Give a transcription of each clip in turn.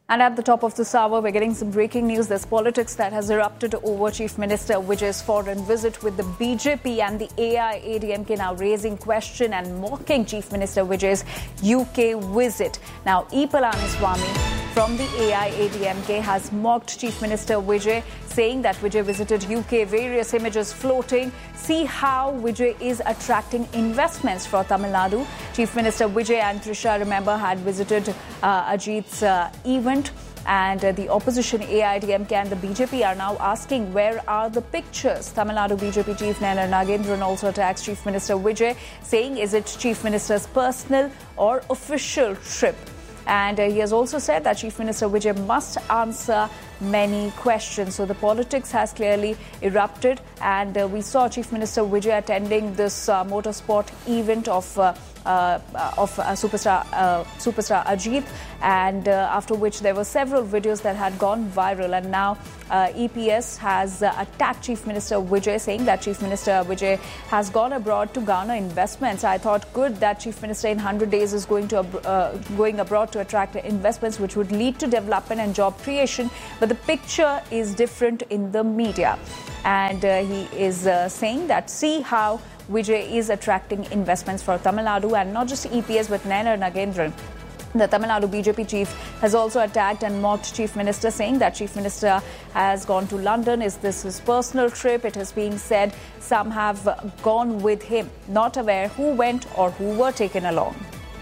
And at the top of this hour, we're getting some breaking news. There's politics that has erupted over Chief Minister Vijay's foreign visit, with the BJP and the AIADMK now raising question and mocking Chief Minister Vijay's UK visit. Now, E. Palaniswamy from the AIADMK has mocked Chief Minister Vijay, saying that Vijay visited UK, various images floating. See how Vijay is attracting investments for Tamil Nadu. Chief Minister Vijay and Trisha, remember, had visited Ajit's event. And the opposition AIADMK and the BJP are now asking, where are the pictures? Tamil Nadu BJP Chief Nayana Nagendran also attacks Chief Minister Vijay, saying, is it Chief Minister's personal or official trip? And he has also said that Chief Minister Vijay must answer many questions. So the politics has clearly erupted, and we saw Chief Minister Vijay attending this motorsport event of superstar Ajit, and after which there were several videos that had gone viral, and now EPS has attacked Chief Minister Vijay, saying that Chief Minister Vijay has gone abroad to garner investments. I thought good that Chief Minister in 100 days is going abroad to attract investments, which would lead to development and job creation. But the picture is different in the media, and he is saying that see how Vijay is attracting investments for Tamil Nadu, and not just EPS but Nayana Nagendran. The Tamil Nadu BJP chief has also attacked and mocked Chief Minister, saying that Chief Minister has gone to London. Is this his personal trip? It is being said some have gone with him, not aware who went or who were taken along.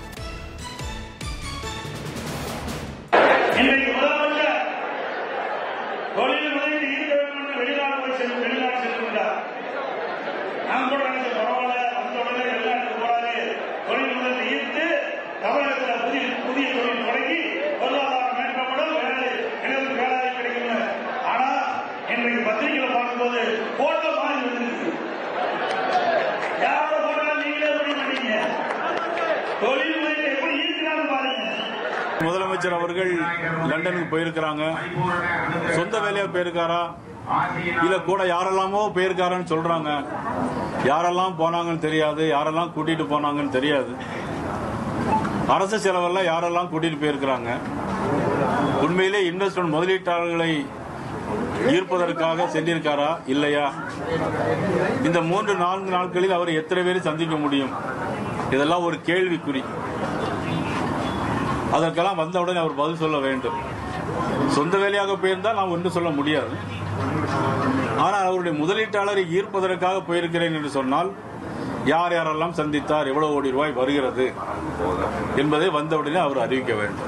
முதலமைச்சர் அவர்கள் லண்டனுக்கு போயிருக்காங்க. சொந்த வேலையா போயிருக்காரா இல்ல கூட யாரெல்லாமோ போயிருக்காருன்னு சொல்றாங்க. யாரெல்லாம் போனாங்கன்னு தெரியாது, யாரெல்லாம் கூட்டிட்டு போனாங்கன்னு தெரியாது. அரசு செலவெல்லாம் யாரெல்லாம் கூட்டிட்டு போயிருக்காங்க. உண்மையிலே இன்வெஸ்ட்மென்ட் முதலீட்டாளர்களை ஈர்ப்பதற்காக சென்றிருக்காரா இல்லையா? இந்த 3-4 நாட்களில் அவர் எத்தனை பேரை சந்திக்க முடியும்? இதெல்லாம் ஒரு கேள்விக்குறி. அதற்கெல்லாம் வந்தவுடனே அவர் பதில் சொல்ல வேண்டும். சொந்த வேலையாக போயிருந்தால் நாம் ஒன்றும் சொல்ல முடியாது. ஆனால் அவருடைய முதலீட்டாளரை ஈர்ப்பதற்காக போயிருக்கிறேன் என்று சொன்னால் யார் யாரெல்லாம் சந்தித்தார், எவ்வளவு கோடி ரூபாய் வருகிறது என்பதை வந்தவுடனே அவர் அறிவிக்க வேண்டும்.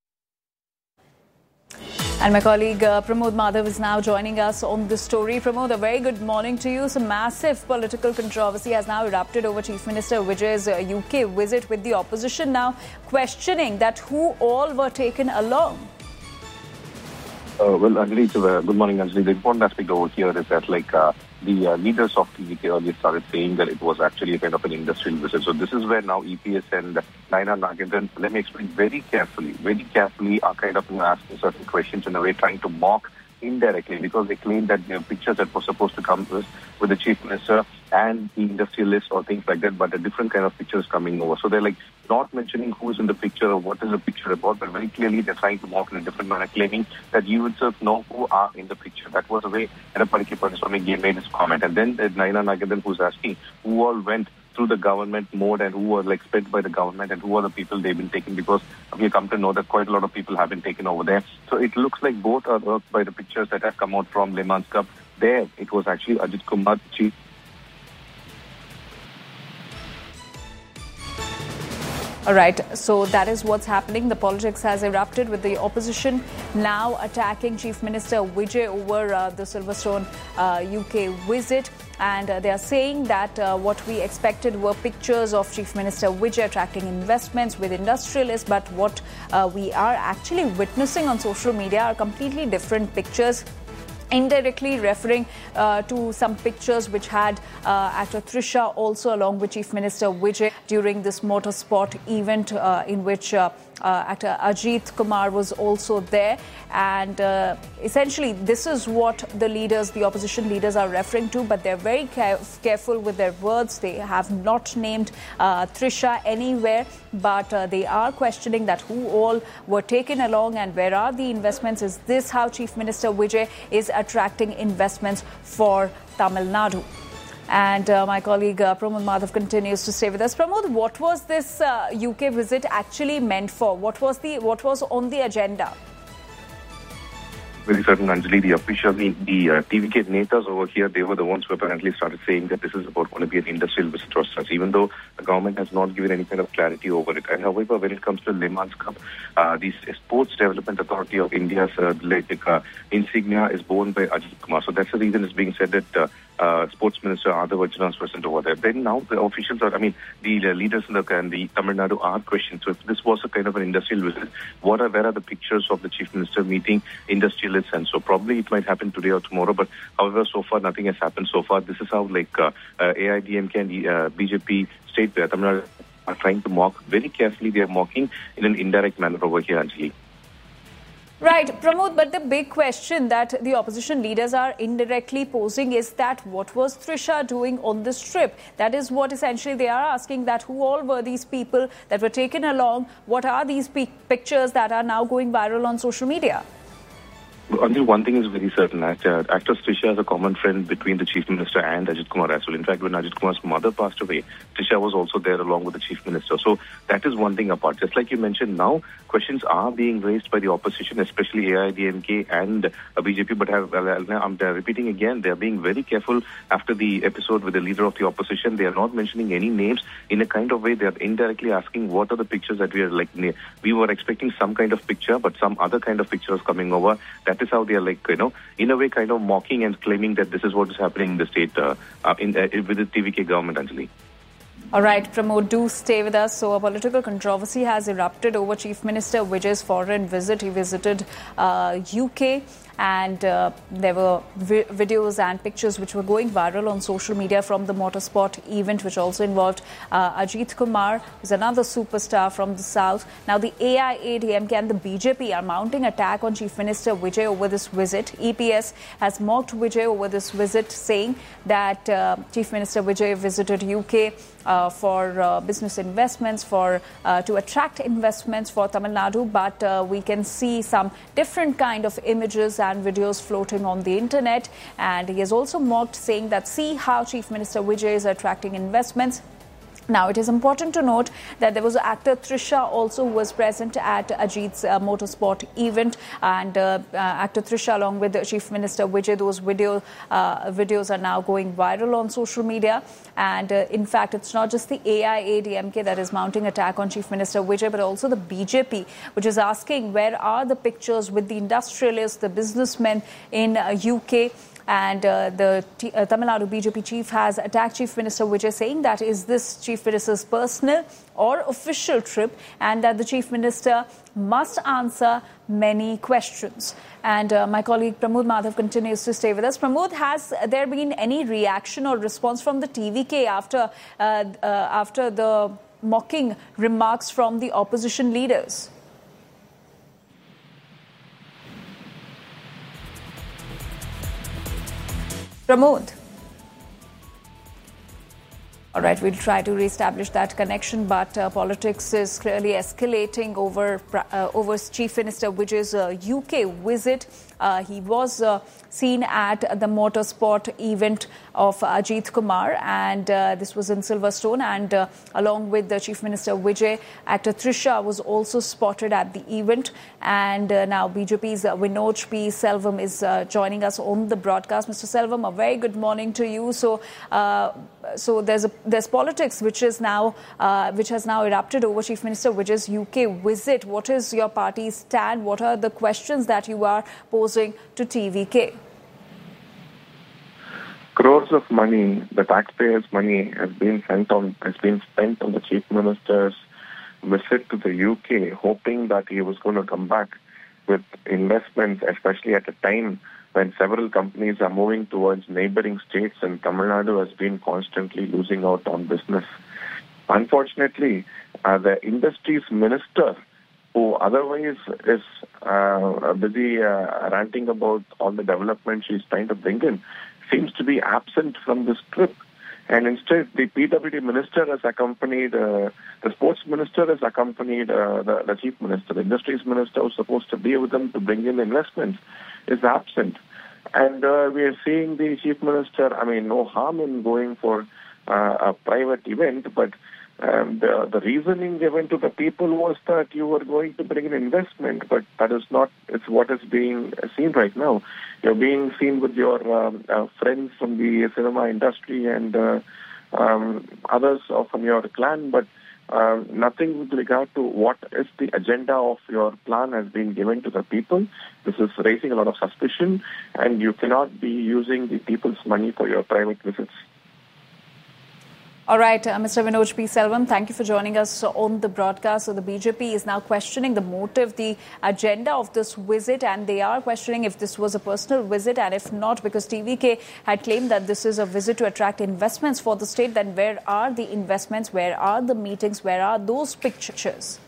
And my colleague Pramod Madhav is now joining us on this story. Pramod, a very good morning to you. Some massive political controversy has now erupted over Chief Minister Vijay's UK visit, with the opposition now questioning that who all were taken along. Well, Anjali, good morning, Anjali. The important aspect over here is that, the leaders of the UK earlier started saying that it was actually a kind of an industrial visit. So this is where now EPS and Nayana Nagendran, let me explain very carefully are kind of asking certain questions in a way trying to mock indirectly, because they claim that the pictures that were supposed to come with the Chief Minister and the industrialist or things like that, but a different kind of pictures coming over. So they're not mentioning who's in the picture or what is the picture about, but very clearly they're trying to mock in a different manner, claiming that you itself know who are in the picture. That was the way Edappadi Palaniswamy made his comment. And then Nayana Nagendran, who's asking who all went through the government mode and who were spent by the government and who are the people they've been taking, because we come to know that quite a lot of people have been taken over there. So it looks like both are worked by the pictures that have come out from Le Mans Cup. There it was actually Ajit Kumar, Chief. All right, so that is what's happening. The politics has erupted, with the opposition now attacking Chief Minister Vijay over the Silverstone UK visit. And they are saying that what we expected were pictures of Chief Minister Vijay attracting investments with industrialists, but what we are actually witnessing on social media are completely different pictures, indirectly referring to some pictures which had actor Trisha also along with Chief Minister Vijay during this motorsport event in which actor Ajit Kumar was also there. And essentially, this is what the opposition leaders are referring to, but they're very careful with their words. They have not named Trisha anywhere, but they are questioning that who all were taken along and where are the investments. Is this how Chief Minister Vijay is attracting investments for Tamil Nadu? And my colleague Pramod Madhav continues to stay with us. Pramod, what was this UK visit actually meant for? What was on the agenda? Very certain, Anjali, the official, the TVK Netas over here, they were the ones who apparently started saying that this is going to be an industrial visit or such, even though the government has not given any kind of clarity over it. And however, when it comes to Le Mans Cup, the Sports Development Authority of India's insignia is borne by Ajit Kumar. So that's the reason it's being said that Sports Minister Adav Arjuna is present over there. Then now the officials the leaders in the Tamil Nadu are questioning. So if this was a kind of an industrial visit, where are the pictures of the Chief Minister meeting industrialists? And so probably it might happen today or tomorrow. But however, so far nothing has happened so far. This is how AIDMK and BJP state Tamil Nadu are trying to mock very carefully. They are mocking in an indirect manner over here, Anjali. Right, Pramod, but the big question that the opposition leaders are indirectly posing is that what was Trisha doing on this trip? That is what essentially they are asking, that who all were these people that were taken along? What are these pictures that are now going viral on social media? Until one thing is very certain, actress Trisha is a common friend between the Chief Minister and Ajit Kumar as well. In fact, when Ajit Kumar's mother passed away, Trisha was also there along with the Chief Minister. So that is one thing apart. Just like you mentioned, now questions are being raised by the opposition, especially AIDMK and BJP. But I'm repeating again, they are being very careful after the episode with the leader of the opposition. They are not mentioning any names. In a kind of way, they are indirectly asking what are the pictures that we are we were expecting some kind of picture, but some other kind of picture is coming over. That is how they are in a way kind of mocking and claiming that this is what is happening in the state with the TVK government, Anjali. All right, Pramod, do stay with us. So a political controversy has erupted over Chief Minister Vijay's foreign visit. He visited UK and there were videos and pictures which were going viral on social media from the motorsport event, which also involved Ajit Kumar, who's another superstar from the south. Now, the AIADMK and the BJP are mounting attack on Chief Minister Vijay over this visit. EPS has mocked Vijay over this visit, saying that Chief Minister Vijay visited UK for business investments, to attract investments for Tamil Nadu, but we can see some different kind of images and videos floating on the internet. And he has also mocked, saying that see how Chief Minister Vijay is attracting investments. Now, it is important to note that there was actor Trisha also who was present at Ajit's motorsport event, and actor Trisha along with Chief Minister Vijay, those videos are now going viral on social media. And in fact, it's not just the AIADMK that is mounting attack on Chief Minister Vijay, but also the BJP, which is asking where are the pictures with the industrialists, the businessmen in UK. And the Tamil Nadu BJP chief has attacked Chief Minister Vijay, saying that is this Chief Minister's personal or official trip, and that the Chief Minister must answer many questions. And my colleague Pramod Madhav continues to stay with us. Pramod, has there been any reaction or response from the TVK after the mocking remarks from the opposition leaders? Pramod. All right, we'll try to reestablish that connection, but politics is clearly escalating over Chief Minister Vijay's UK visit. He was seen at the motorsport event of Ajit Kumar, and this was in Silverstone. And along with the Chief Minister Vijay, actor Trisha was also spotted at the event. And now BJP's Vinod P. Selvam is joining us on the broadcast. Mr. Selvam, a very good morning to you. So there's politics which has now erupted over Chief Minister Vijay's UK visit. What is your party's stand? What are the questions that you are posing to TVK? Crores of money, the taxpayers' money, has been spent on the Chief Minister's visit to the UK, hoping that he was going to come back with investments, especially at a time when several companies are moving towards neighboring states and Tamil Nadu has been constantly losing out on business. Unfortunately, the industries minister who otherwise is busy ranting about all the development she's trying to bring in, seems to be absent from this trip. And instead, the PWD minister has accompanied, the sports minister has accompanied the chief minister. The industries minister who's supposed to be with them to bring in investments is absent. And we are seeing the chief minister, I mean, no harm in going for a private event, but the reasoning given to the people was that you were going to bring in investment, but that is not, it's what is being seen right now. You're being seen with your friends from the cinema industry and others from your clan, but nothing with regard to what is the agenda of your plan has been given to the people. This is raising a lot of suspicion, and you cannot be using the people's money for your private visits. All right, Mr. Vinod P. Selvam, thank you for joining us on the broadcast. So the BJP is now questioning the motive, the agenda of this visit, and they are questioning if this was a personal visit, and if not, because TVK had claimed that this is a visit to attract investments for the state, then where are the investments, where are the meetings, where are those pictures?